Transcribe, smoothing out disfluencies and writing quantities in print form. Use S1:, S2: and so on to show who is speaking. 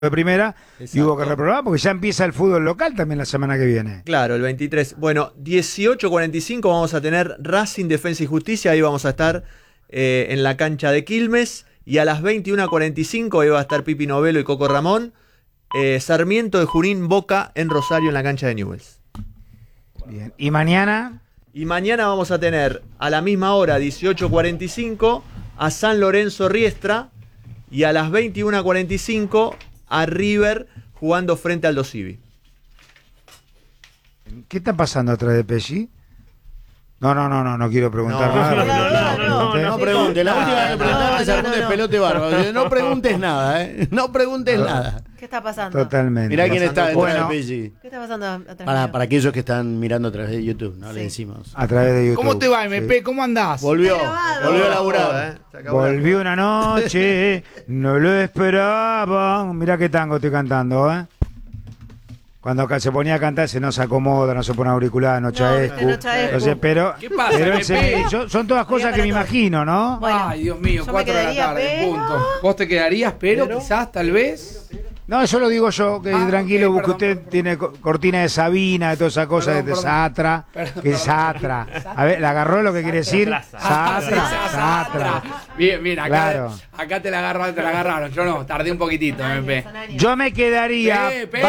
S1: de primera.
S2: Exacto.
S1: Y hubo que reprogramar porque ya empieza el fútbol local también la semana que viene.
S2: Claro, el 23. Bueno, 18:45 vamos a tener Racing, Defensa y Justicia. Ahí vamos a estar en la cancha de Quilmes. Y a las 21:45 ahí va a estar Pipi Novelo y Coco Ramón. Sarmiento de Junín, Boca en Rosario en la cancha de Newell's.
S1: Bien. Y mañana,
S2: Y mañana vamos a tener a la misma hora, 18:45, a San Lorenzo Riestra. Y a las 21:45 a River jugando frente al Dosivi.
S1: ¿qué está pasando atrás de Pesci? No quiero preguntar
S2: No,
S1: nada.
S3: No preguntes. La última que preguntaste se armó un despelote bárbaro. No preguntes nada, ¿eh? No preguntes nada.
S4: ¿Qué está pasando?
S1: Totalmente.
S3: Mirá quién está detrás
S1: Bueno,
S3: de Pesci.
S4: ¿Qué está pasando atrás?
S3: Para aquellos que están mirando a través de YouTube, ¿no? Le decimos.
S1: a través de YouTube.
S5: ¿Cómo te va, MP?
S1: Sí.
S5: ¿Cómo andás?
S3: Volvió
S4: Grabado.
S3: a laburar.
S2: Se acabó
S1: Volvió una noche, no lo esperaba. Mirá qué tango estoy cantando, ¿eh? Cuando se ponía a cantar, se no se acomoda, no se pone auricular, no chaescu.
S4: no chaescu.
S1: Entonces, pero,
S5: ¿Qué pasa,
S1: pero
S5: Pepe?
S1: son todas cosas que me imagino, ¿no?
S4: Bueno,
S5: Ay, Dios mío,
S4: yo me
S5: 4 de la
S4: quedaría,
S5: tarde,
S4: pero-
S5: punto. Vos te quedarías, pero quizás, tal vez.
S1: No, eso lo digo yo, que
S5: Ah,
S1: tranquilo,
S5: ok,
S1: porque
S5: perdón,
S1: usted tiene cortina de Sabina, de todas esas cosas,
S5: Perdón,
S1: de
S5: perdón.
S1: Satra,
S5: Perdón,
S1: que es Satra. A ver, ¿le agarró lo que quiere decir? Satra.
S5: Bien, bien, acá,
S1: Claro.
S5: acá te la agarraron. Yo no, tardé un poquitito, MP.
S1: Yo me quedaría.
S5: Pepe.